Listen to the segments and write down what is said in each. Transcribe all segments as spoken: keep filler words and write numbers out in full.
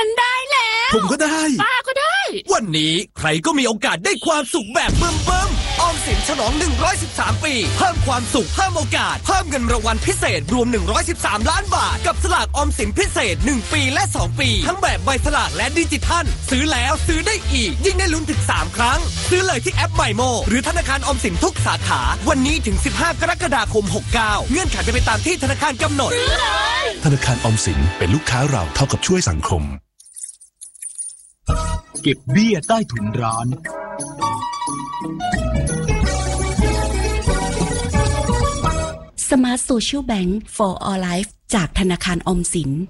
ฉันได้แล้วผมก็ได้ป้าก็ได้วันนี้ใครก็มีโอกาสได้ความสุขแบบเบิ่มเบิ่มออมสินฉลองหนึ่งร้อยสิบสามปีเพิ่มความสุขเพิ่มโอกาสเพิ่มเงินรางวัลพิเศษรวมหนึ่งร้อยสิบสามล้านบาทกับสลากออมสินพิเศษหนึ่งปีและสองปีทั้งแบบใบสลากและดิจิทัลซื้อแล้วซื้อได้อีกยิ่งได้ลุ้นถึงสามครั้งซื้อเลยที่แอป ไมโม หรือธนาคารออมสินทุกสาขาวันนี้ถึงสิบห้ากรกฎาคมหกเก้าเงื่อนไขเป็นไปตามที่ธนาคารกำหนดธนาคารออมสินเป็นลูกค้าเราเท่ากับช่วยสังคมเก็บเบี้ยใต้ถุนร้าน Smart Social Bank for All Life จากธนาคารออมสิน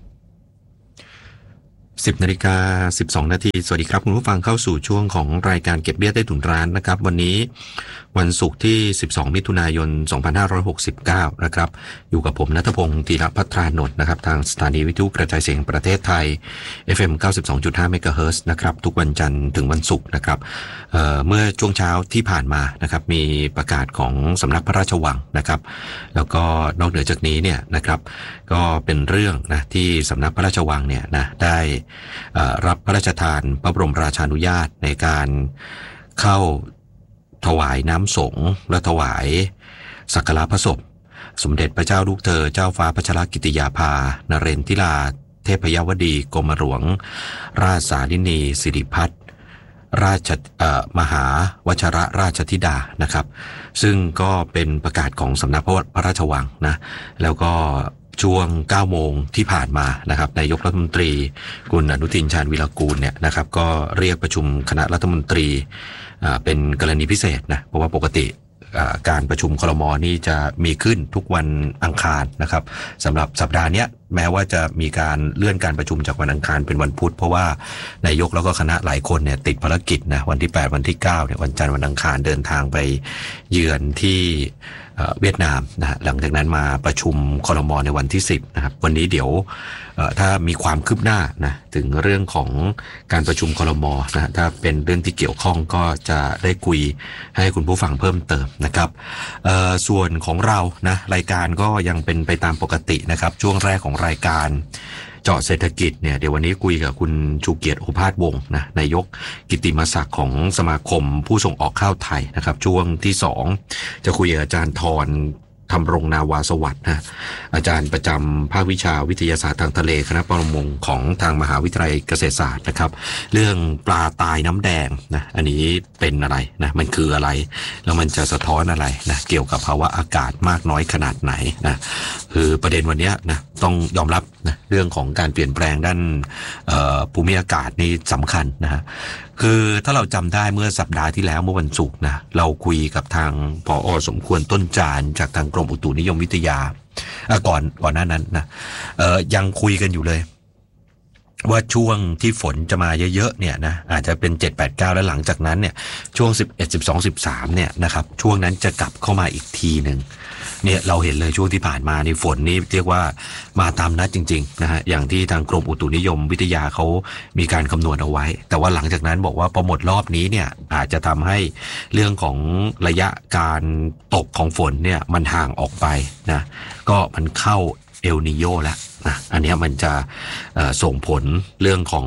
สิบนาฬิกาสิบสองนาทีสวัสดีครับคุณผู้ฟังเข้าสู่ช่วงของรายการเก็บเบี้ยใต้ถุนร้านนะครับวันนี้วันศุกร์ที่สิบสองมิถุนายนสองพันห้าร้อยหกสิบเก้านะครับอยู่กับผมณัฐพงศ์ธีรภัทรานนท์นะครับทางสถานีวิทยุกระจายเสียงประเทศไทย เอฟ เอ็ม เก้าสิบสองจุดห้า เมกะเฮิรตซ์นะครับทุกวันจันทร์ถึงวันศุกร์นะครับ เอ่อ เมื่อช่วงเช้าที่ผ่านมานะครับมีประกาศของสำนักพระราชวังนะครับแล้วก็นอกเหนือจากนี้เนี่ยนะครับก็เป็นเรื่องนะที่สำนักพระราชวังเนี่ยนะได้รับพระราชทานพระบรมราชานุญาตในการเข้าถวายน้ำสงฆ์และถวายสักการะพระศพสมเด็จพระเจ้าลูกเธอเจ้าฟ้าพัชรกิติยาภานเรนทิราเทพยวดีกรมหลวงราชสารินีสิริพัฒน์ราชมหาวชรราชธิดานะครับซึ่งก็เป็นประกาศของสำนักพระราชวังนะแล้วก็ช่วงเก้าโมงที่ผ่านมานะครับนายกรัฐมนตรีคุณอนุทินชาญวิรากูลเนี่ยนะครับก็เรียกประชุมคณะรัฐมนตรีเป็นกรณีพิเศษนะเพราะว่าปกติการประชุมครม.นี่จะมีขึ้นทุกวันอังคารนะครับสำหรับสัปดาห์นี้แม้ว่าจะมีการเลื่อนการประชุมจากวันอังคารเป็นวันพุธเพราะว่านายกแล้วก็คณะหลายคนเนี่ยติดภารกิจนะวันที่แปดวันที่เก้าเนี่ยวันจันทร์วันอังคารเดินทางไปเยือนที่เวียดนามนะหลังจากนั้นมาประชุมครม.ในวันที่สิบนะครับวันนี้เดี๋ยวถ้ามีความคืบหน้านะถึงเรื่องของการประชุมครม.นะถ้าเป็นเรื่องที่เกี่ยวข้องก็จะได้คุยให้คุณผู้ฟังเพิ่มเติมนะครับส่วนของเรานะรายการก็ยังเป็นไปตามปกตินะครับช่วงแรกของรายการเจาะเศรษฐกิจเนี่ยเดี๋ยววันนี้คุยกับคุณชูเกียรติโอภาสวงศ์นะนายกกิตติมศักดิ์ของสมาคมผู้ส่งออกข้าวไทยนะครับช่วงที่สองจะคุยกับอาจารย์ธรธรรมรงนาวาสวัสดิ์นะอาจารย์ประจำภาควิชาวิทยาศาสตร์ทางทะเลคณะประมงของทางมหาวิทยาลัยเกษตรศาสตร์นะครับเรื่องปลาตายน้ำแดงนะอันนี้เป็นอะไรนะมันคืออะไรแล้วมันจะสะท้อนอะไรนะเกี่ยวกับภาวะอากาศมากน้อยขนาดไหนนะคือประเด็นวันนี้นะต้องยอมรับนะเรื่องของการเปลี่ยนแปลงด้านภูมิอากาศนี่สำคัญนะฮะคือถ้าเราจำได้เมื่อสัปดาห์ที่แล้วเมื่อวันศุกร์นะเราคุยกับทางผอ.สมควรต้นจานจากทางกรมอุตุนิยมวิทยาก่อนก่อนหน้านั้นนะเอ่อยังคุยกันอยู่เลยว่าช่วงที่ฝนจะมาเยอะๆเนี่ยนะอาจจะเป็นเจ็ด แปด เก้าแล้วหลังจากนั้นเนี่ยช่วงสิบเอ็ด สิบสอง สิบสามเนี่ยนะครับช่วงนั้นจะกลับเข้ามาอีกทีนึงเนี่ยเราเห็นเลยช่วงที่ผ่านมานี่ฝนนี่เรียกว่ามาตามนัดจริงๆนะฮะอย่างที่ทางกรมอุตุนิยมวิทยาเขามีการคำนวณเอาไว้แต่ว่าหลังจากนั้นบอกว่าพอหมดรอบนี้เนี่ยอาจจะทำให้เรื่องของระยะการตกของฝนเนี่ยมันห่างออกไปนะก็มันเข้าเอลนีโญแล้วนะอันนี้มันจะส่งผลเรื่องของ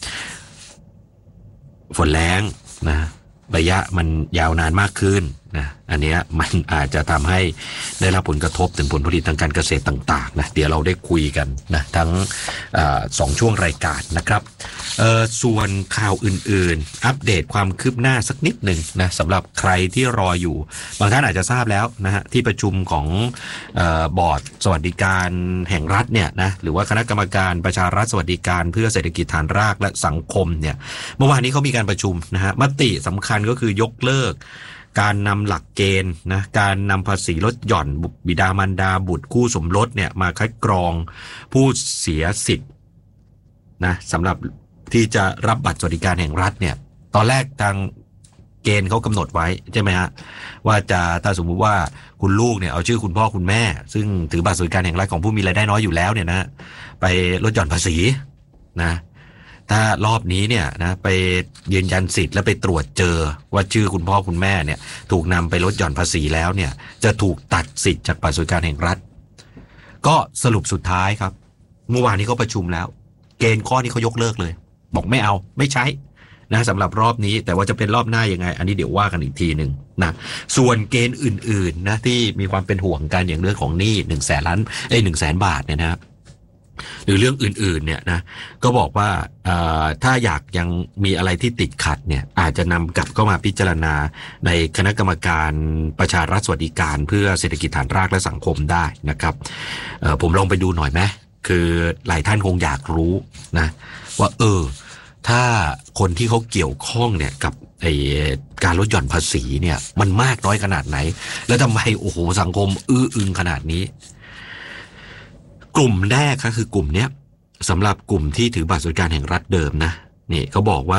ฝนแล้งนะระยะมันยาวนานมากขึ้นนะอันนี้มันอาจจะทำให้ได้รับผลกระทบถึงผลผลิตทางการเกษตรต่างๆนะเดี๋ยวเราได้คุยกันนะทั้งสองช่วงรายการนะครับส่วนข่าวอื่นๆอัปเดตความคืบหน้าสักนิดหนึ่งนะสำหรับใครที่รออยู่บางท่านอาจจะทราบแล้วนะฮะที่ประชุมของบอร์ดสวัสดิการแห่งรัฐเนี่ยนะหรือว่าคณะกรรมการประชารัฐสวัสดิการเพื่อเศรษฐกิจฐานรากและสังคมเนี่ยเมื่อวานนี้เขามีการประชุมนะฮะมติสำคัญก็คือยกเลิกการนำหลักเกณฑ์นะการนำภาษีลดหย่อนบิดามารดาบุตรคู่สมรสเนี่ยมาคัดกรองผู้เสียสิทธิ์นะสำหรับที่จะรับบัตรสวัสดิการแห่งรัฐเนี่ยตอนแรกทางเกณฑ์เขากำหนดไว้ใช่ไหมฮะว่าจะถ้าสมมุติว่าคุณลูกเนี่ยเอาชื่อคุณพ่อคุณแม่ซึ่งถือบัตรสวัสดิการแห่งรัฐของผู้มีรายได้น้อยอยู่แล้วเนี่ยนะไปลดหย่อนภาษีนะถ้ารอบนี้เนี่ยนะไปยืนยันสิทธิ์แล้วไปตรวจเจอว่าชื่อคุณพ่อคุณแม่เนี่ยถูกนำไปลดหย่อนภาษีแล้วเนี่ยจะถูกตัดสิทธิ์จากบัตรสวัสดิการแห่งรัฐก็สรุปสุดท้ายครับเมื่อวานนี้เขาประชุมแล้วเกณฑ์ข้อนี้เขายกเลิกเลยบอกไม่เอาไม่ใช้นะสำหรับรอบนี้แต่ว่าจะเป็นรอบหน้ายังไงอันนี้เดี๋ยวว่ากันอีกทีหนึ่งนะส่วนเกณฑ์อื่นๆนะที่มีความเป็นห่วงกันอย่างเรื่องของหนี้หนึ่งแสนล้านเอ้ยหนึ่งแสนบาทเนี่ยนะครับหรือเรื่องอื่นๆเนี่ยนะก็บอกว่าถ้าอยากยังมีอะไรที่ติดขัดเนี่ยอาจจะนำกลับเข้ามาพิจารณาในคณะกรรมการประชารัฐสวัสดิการเพื่อเศรษฐกิจฐานรากและสังคมได้นะครับผมลองไปดูหน่อยไหมคือหลายท่านคงอยากรู้นะว่าเออถ้าคนที่เขาเกี่ยวข้องเนี่ยกับไอ้การลดหย่อนภาษีเนี่ยมันมากน้อยขนาดไหนแล้วทำไมโอ้โหสังคมอื้ออึงขนาดนี้กลุ่มแรกก็คือกลุ่มเนี้ยสำหรับกลุ่มที่ถือบัตรสวัสดิการแห่งรัฐเดิมนะนี่เขาบอกว่า